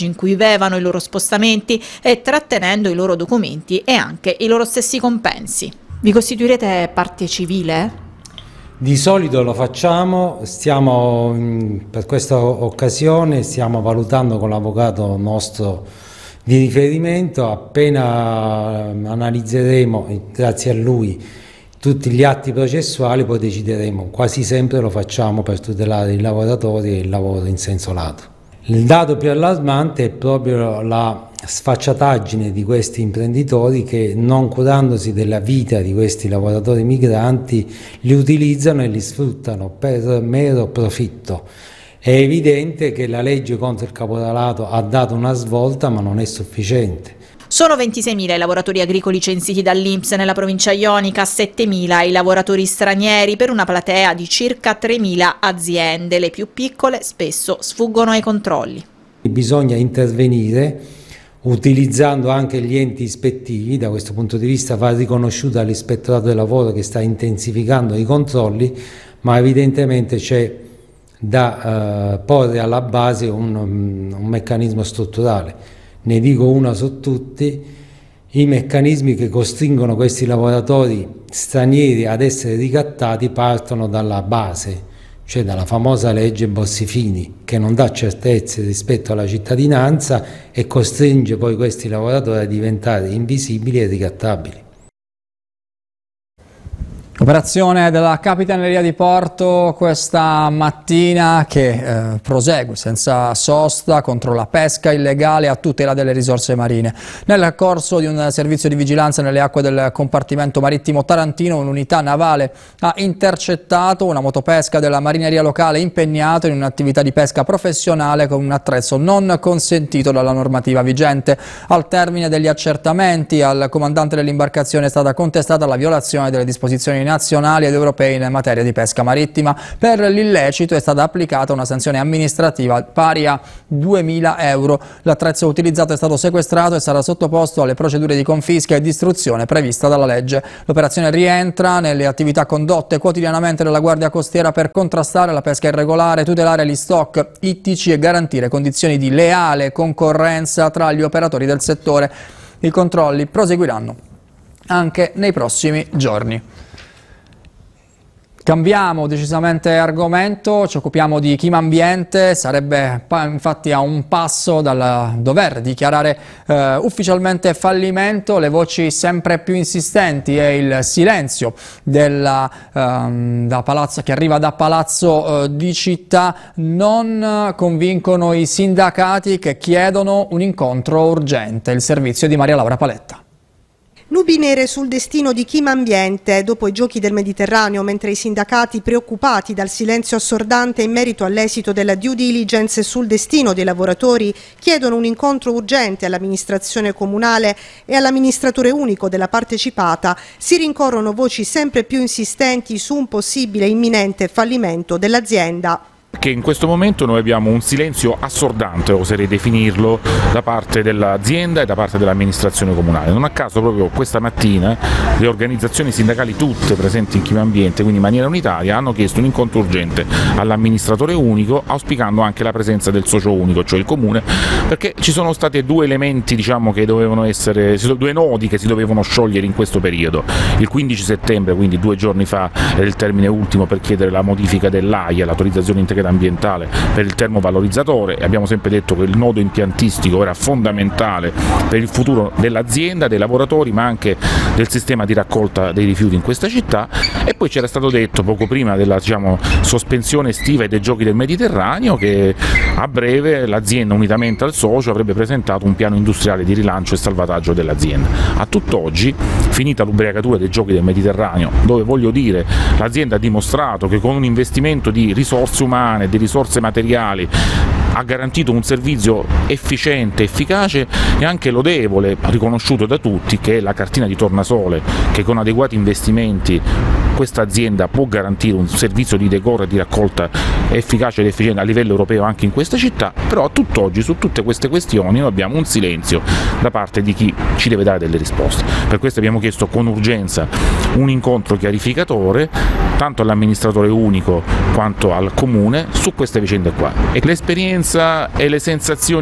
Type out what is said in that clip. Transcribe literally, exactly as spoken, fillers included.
alloggi in cui vivevano, i loro spostamenti e trattenendo i loro documenti e anche i loro stessi compensi. Vi costituirete parte civile? Di solito lo facciamo, stiamo per questa occasione stiamo valutando con l'avvocato nostro di riferimento. Appena analizzeremo, grazie a lui, tutti gli atti processuali, poi decideremo. Quasi sempre lo facciamo per tutelare i lavoratori e il lavoro in senso lato. Il dato più allarmante è proprio la sfacciataggine di questi imprenditori che, non curandosi della vita di questi lavoratori migranti, li utilizzano e li sfruttano per mero profitto. È evidente che la legge contro il caporalato ha dato una svolta, ma non è sufficiente. Sono ventiseimila i lavoratori agricoli censiti dall'I N P S nella provincia ionica, settemila i lavoratori stranieri per una platea di circa tremila aziende. Le più piccole spesso sfuggono ai controlli. Bisogna intervenire utilizzando anche gli enti ispettivi. Da questo punto di vista va riconosciuto all'Ispettorato del Lavoro che sta intensificando i controlli, ma evidentemente c'è da eh, porre alla base un, un meccanismo strutturale. Ne dico una su tutti: i meccanismi che costringono questi lavoratori stranieri ad essere ricattati partono dalla base, cioè dalla famosa legge Bossi-Fini, che non dà certezze rispetto alla cittadinanza e costringe poi questi lavoratori a diventare invisibili e ricattabili. Operazione della Capitaneria di Porto questa mattina che eh, prosegue senza sosta contro la pesca illegale a tutela delle risorse marine. Nel corso di un servizio di vigilanza nelle acque del compartimento marittimo tarantino, un'unità navale ha intercettato una motopesca della marineria locale impegnato in un'attività di pesca professionale con un attrezzo non consentito dalla normativa vigente. Al termine degli accertamenti al comandante dell'imbarcazione è stata contestata la violazione delle disposizioni nazionali ed europei in materia di pesca marittima. Per l'illecito è stata applicata una sanzione amministrativa pari a duemila euro. L'attrezzo utilizzato è stato sequestrato e sarà sottoposto alle procedure di confisca e distruzione prevista dalla legge. L'operazione rientra nelle attività condotte quotidianamente dalla Guardia Costiera per contrastare la pesca irregolare, tutelare gli stock ittici e garantire condizioni di leale concorrenza tra gli operatori del settore. I controlli proseguiranno anche nei prossimi giorni. Cambiamo decisamente argomento, ci occupiamo di Chima Ambiente. Sarebbe infatti a un passo dal dover dichiarare eh, ufficialmente fallimento. Le voci sempre più insistenti e il silenzio della, ehm, da palazzo, che arriva da Palazzo eh, di Città non convincono i sindacati che chiedono un incontro urgente. Il servizio di Maria Laura Paletta. Nubi nere sul destino di Chima Ambiente dopo i Giochi del Mediterraneo, mentre i sindacati, preoccupati dal silenzio assordante in merito all'esito della due diligence sul destino dei lavoratori, chiedono un incontro urgente all'amministrazione comunale e all'amministratore unico della partecipata. Si rincorrono voci sempre più insistenti su un possibile imminente fallimento dell'azienda. Che in questo momento noi abbiamo un silenzio assordante, oserei definirlo, da parte dell'azienda e da parte dell'amministrazione comunale. Non a caso proprio questa mattina le organizzazioni sindacali tutte presenti in Chima Ambiente, quindi in maniera unitaria, hanno chiesto un incontro urgente all'amministratore unico, auspicando anche la presenza del socio unico, cioè il comune, perché ci sono stati due elementi, diciamo, che dovevano essere, due nodi che si dovevano sciogliere in questo periodo. Il quindici settembre, quindi due giorni fa, era il termine ultimo per chiedere la modifica dell'A I A, l'autorizzazione integrata ambientale per il termovalorizzatore, e abbiamo sempre detto che il nodo impiantistico era fondamentale per il futuro dell'azienda, dei lavoratori, ma anche del sistema di raccolta dei rifiuti in questa città. E poi c'era stato detto poco prima della, diciamo, sospensione estiva e dei Giochi del Mediterraneo che a breve l'azienda, unitamente al socio, avrebbe presentato un piano industriale di rilancio e salvataggio dell'azienda. A tutt'oggi, finita l'ubriacatura dei Giochi del Mediterraneo, dove, voglio dire, l'azienda ha dimostrato che con un investimento di risorse umane, di risorse materiali, ha garantito un servizio efficiente, efficace e anche lodevole, riconosciuto da tutti, che è la cartina di tornasole, che con adeguati investimenti questa azienda può garantire un servizio di decoro e di raccolta efficace ed efficiente a livello europeo anche in questa città. Però a tutt'oggi su tutte queste questioni noi abbiamo un silenzio da parte di chi ci deve dare delle risposte. Per questo abbiamo chiesto con urgenza un incontro chiarificatore tanto all'amministratore unico quanto al comune su queste vicende qua. E l'esperienza e le sensazioni